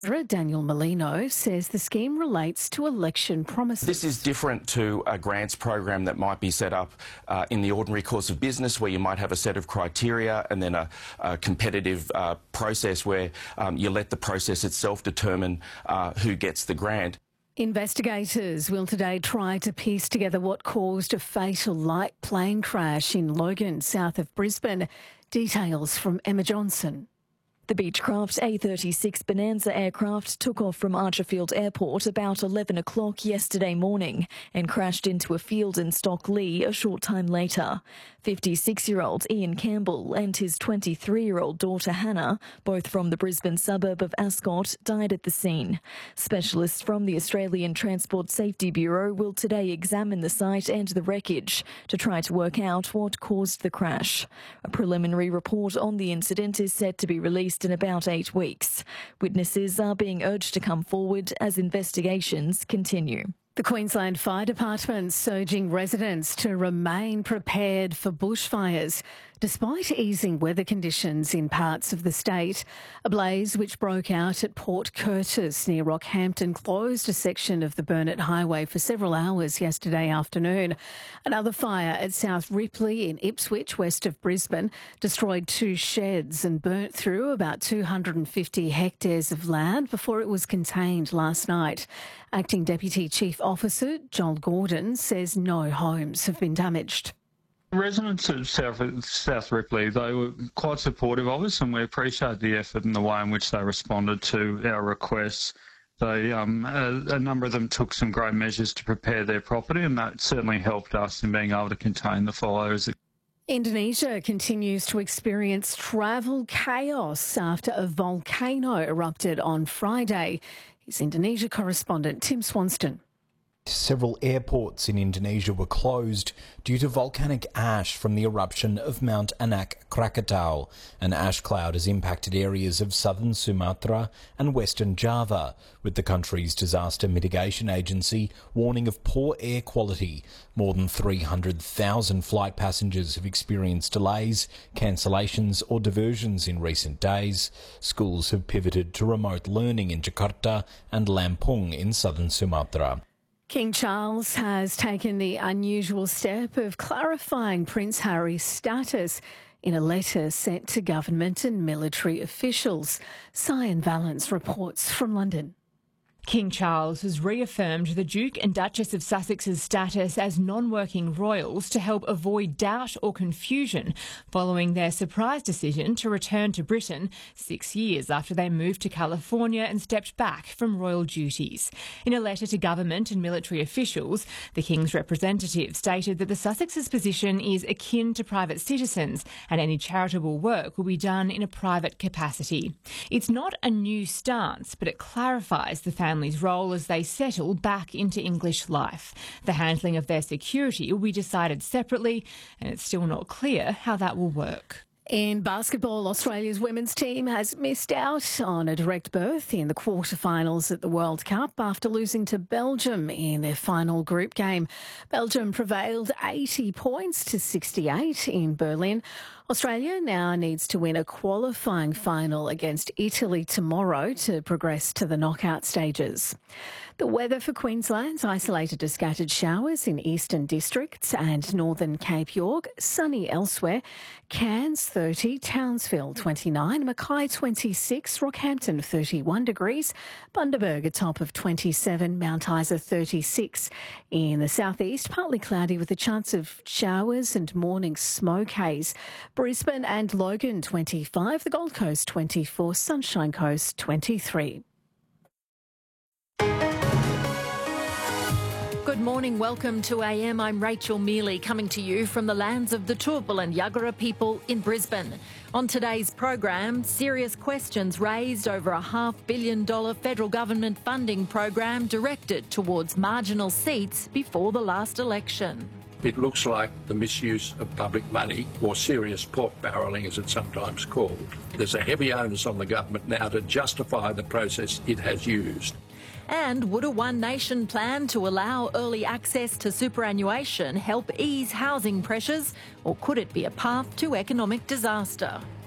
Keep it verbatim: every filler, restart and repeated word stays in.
Daniel Molino says the scheme relates to election promises. This is different to a grants program that might be set up uh, in the ordinary course of business, where you might have a set of criteria and then a, a competitive uh, process where um, you let the process itself determine uh, who gets the grant. Investigators will today try to piece together what caused a fatal light plane crash in Logan, south of Brisbane. Details from Emma Johnson. The Beechcraft A thirty-six Bonanza aircraft took off from Archerfield Airport about eleven o'clock yesterday morning and crashed into a field in Stockley a short time later. fifty-six-year-old Ian Campbell and his twenty-three-year-old daughter Hannah, both from the Brisbane suburb of Ascot, died at the scene. Specialists from the Australian Transport Safety Bureau will today examine the site and the wreckage to try to work out what caused the crash. A preliminary report on the incident is set to be released in about eight weeks. Witnesses are being urged to come forward as investigations continue. The Queensland Fire Department's urging residents to remain prepared for bushfires. Despite easing weather conditions in parts of the state, a blaze which broke out at Port Curtis near Rockhampton closed a section of the Burnett Highway for several hours yesterday afternoon. Another fire at South Ripley in Ipswich, west of Brisbane, destroyed two sheds and burnt through about two hundred fifty hectares of land before it was contained last night. Acting Deputy Chief Officer Joel Gordon says no homes have been damaged. Residents of South, South Ripley, they were quite supportive of us, and we appreciate the effort and the way in which they responded to our requests. They, um, a, a number of them took some great measures to prepare their property, and that certainly helped us in being able to contain the fires. Indonesia continues to experience travel chaos after a volcano erupted on Friday. Here's Indonesia correspondent Tim Swanston. Several airports in Indonesia were closed due to volcanic ash from the eruption of Mount Anak Krakatau. An ash cloud has impacted areas of southern Sumatra and western Java, with the country's disaster mitigation agency warning of poor air quality. More than three hundred thousand flight passengers have experienced delays, cancellations or diversions in recent days. Schools have pivoted to remote learning in Jakarta and Lampung in southern Sumatra. King Charles has taken the unusual step of clarifying Prince Harry's status in a letter sent to government and military officials. Cyan Valance reports from London. King Charles has reaffirmed the Duke and Duchess of Sussex's status as non-working royals to help avoid doubt or confusion following their surprise decision to return to Britain six years after they moved to California and stepped back from royal duties. In a letter to government and military officials, the King's representative stated that the Sussex's position is akin to private citizens and any charitable work will be done in a private capacity. It's not a new stance, but it clarifies the family's role as they settle back into English life. The handling of their security will be decided separately, and it's still not clear how that will work. In basketball, Australia's women's team has missed out on a direct berth in the quarterfinals at the World Cup after losing to Belgium in their final group game. Belgium prevailed eighty points to sixty-eight in Berlin. Australia now needs to win a qualifying final against Italy tomorrow to progress to the knockout stages. The weather for Queensland's isolated to scattered showers in eastern districts and northern Cape York, sunny elsewhere. Cairns thirty, Townsville twenty-nine, Mackay twenty-six, Rockhampton thirty-one degrees, Bundaberg a top of twenty-seven, Mount Isa thirty-six. In the southeast, partly cloudy with a chance of showers and morning smoke haze. Brisbane and Logan twenty-five, the Gold Coast twenty-four, Sunshine Coast twenty-three. Good morning, welcome to A M. I'm Rachel Mealy, coming to you from the lands of the Turrbal and Yagara people in Brisbane. On today's program, serious questions raised over a half billion dollar federal government funding program directed towards marginal seats before the last election. It looks like the misuse of public money, or serious pork barrelling as it's sometimes called. There's a heavy onus on the government now to justify the process it has used. And would a One Nation plan to allow early access to superannuation help ease housing pressures, or could it be a path to economic disaster?